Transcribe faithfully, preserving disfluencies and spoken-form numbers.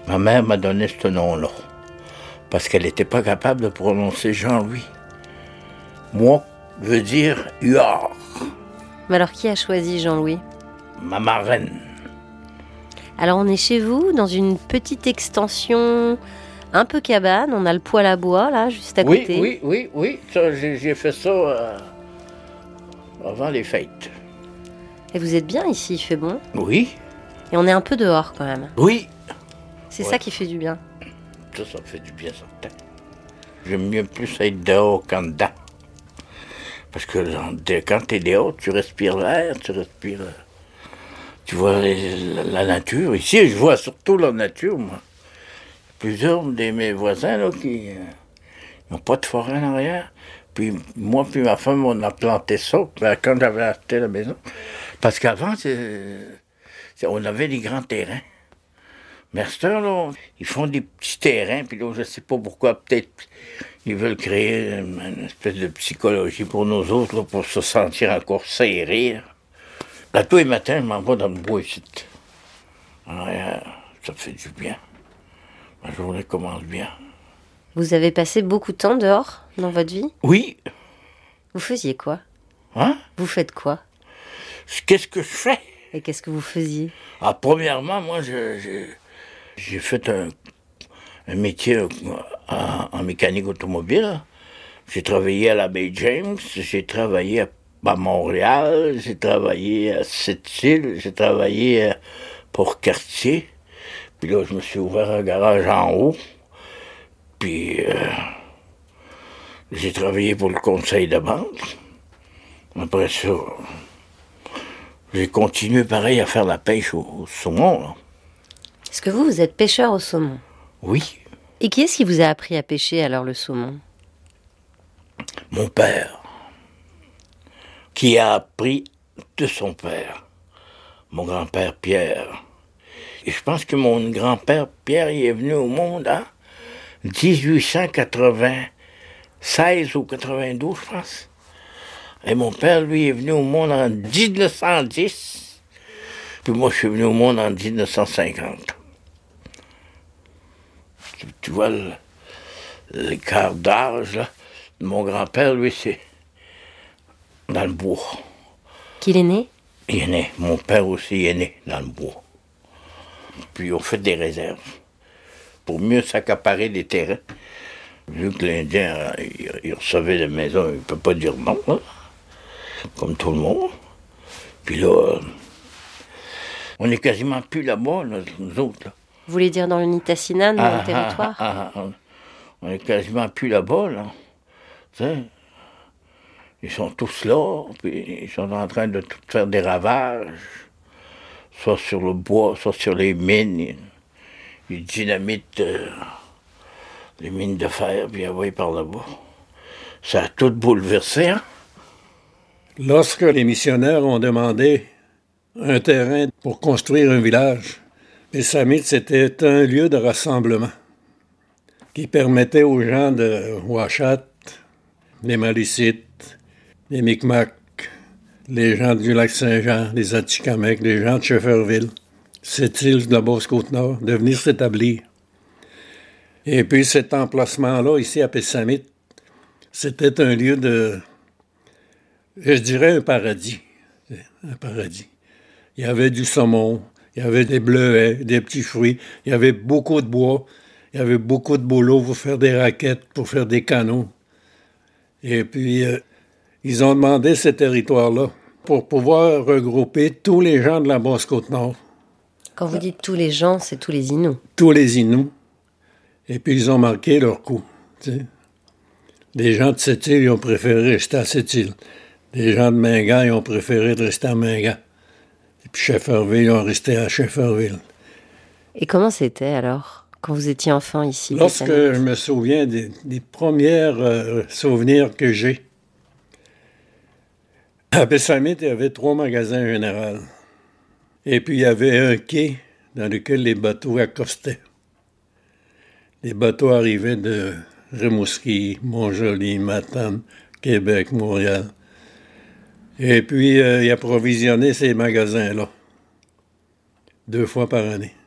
Ma mère m'a donné ce nom-là, parce qu'elle n'était pas capable de prononcer Jean-Louis. Moi, veut dire Huard. Mais alors, qui a choisi Jean-Louis? Ma marraine. Alors, on est chez vous, dans une petite extension, un peu cabane. On a le poêle à bois, là, juste à oui, côté. Oui, oui, oui, ça, j'ai, j'ai fait ça euh, avant les fêtes. Et vous êtes bien ici, il fait bon? Oui. Et on est un peu dehors, quand même. Oui. C'est ouais. ça qui fait du bien. Ça, ça fait du bien, certain. J'aime mieux plus être dehors qu'en dedans. Parce que quand t'es dehors, tu respires l'air, tu respires... Tu vois la, la nature. Ici, je vois surtout la nature, moi. Plusieurs de mes voisins, là, qui n'ont pas de forêt en arrière. Puis moi puis ma femme, on a planté ça quand j'avais acheté la maison. Parce qu'avant, c'est, c'est, on avait des grands terrains. Mais à cette heure, là, ils font des petits terrains, puis là, je ne sais pas pourquoi, peut-être ils veulent créer une, une espèce de psychologie pour nous autres, là, pour se sentir encore serrés. Là, tous les matins, je m'en vais dans le bois ici. En arrière, ça fait du bien. Ma journée commence bien. Vous avez passé beaucoup de temps dehors dans votre vie? Oui. Vous faisiez quoi? Hein? Vous faites quoi? Qu'est-ce que je fais? Et qu'est-ce que vous faisiez? Ah, premièrement, moi, je, je, j'ai fait un, un métier en, en mécanique automobile. J'ai travaillé à la Baie James, j'ai travaillé à, à Montréal, j'ai travaillé à Sept-Îles, j'ai travaillé à Port-Cartier. Puis là, je me suis ouvert un garage en haut. Puis, euh, j'ai travaillé pour le conseil de banque. Après ça, j'ai continué pareil à faire la pêche au, au saumon. Là. Est-ce que vous, vous êtes pêcheur au saumon? Oui. Et qui est-ce qui vous a appris à pêcher alors le saumon? Mon père, qui a appris de son père, mon grand-père Pierre. Et je pense que mon grand-père Pierre il est venu au monde en dix-huit cent quatre-vingt-seize ou quatre-vingt-douze, je pense. Et mon père, lui, est venu au monde en dix-neuf cent dix. Puis moi, je suis venu au monde en dix-neuf cent cinquante. Tu, tu vois le, l'écart d'âge, là. Mon grand-père, lui, c'est dans le bois. Qu'il est né? Il est né. Mon père aussi est né dans le bois. Puis on fait des réserves pour mieux s'accaparer des terrains. Vu que l'Indien, il, il recevait des maisons, il ne peut pas dire non, là, comme tout le monde. Puis là, euh, on n'est quasiment plus là-bas, là, nous autres. Là. Vous voulez dire dans le Nitassinan, dans ah, le territoire? ah, ah, ah, on n'est quasiment plus là-bas, là. Tu sais, ils sont tous là, puis ils sont en train de tout faire des ravages, soit sur le bois, soit sur les mines. Ils dynamitent euh, les mines de fer, puis ils envoient par là-bas. Ça a tout bouleversé, hein? Lorsque les missionnaires ont demandé un terrain pour construire un village, Pessamit, c'était un lieu de rassemblement qui permettait aux gens de Ouachat, les Malécites, les Micmacs, les gens du Lac-Saint-Jean, les Atikamekw, les gens de Shefferville, cette île de la Basse-Côte-Nord, de venir s'établir. Et puis cet emplacement-là, ici à Pessamit, c'était un lieu de, je dirais un paradis, un paradis. Il y avait du saumon, il y avait des bleuets, des petits fruits, il y avait beaucoup de bois, il y avait beaucoup de boulot pour faire des raquettes, pour faire des canots. Et puis, euh, ils ont demandé ce territoire-là pour pouvoir regrouper tous les gens de la Basse-Côte-Nord. Quand vous dites tous les gens, c'est tous les Inuits. Tous les Inuits. Et puis, ils ont marqué leur coup. T'sais. Les gens de cette île, ils ont préféré rester à cette île. Les gens de Mingan, ils ont préféré rester à Mingan. Et puis, Shefferville, ils ont resté à Shefferville. Et comment c'était alors, quand vous étiez enfant ici? Lorsque je me souviens des, des premiers euh, souvenirs que j'ai, à Pessamit, il y avait trois magasins généraux. Et puis, il y avait un quai dans lequel les bateaux accostaient. Les bateaux arrivaient de Rimouski, Montjoly, Matane, Québec, Montréal. Et puis, euh, ils approvisionnaient ces magasins-là, deux fois par année.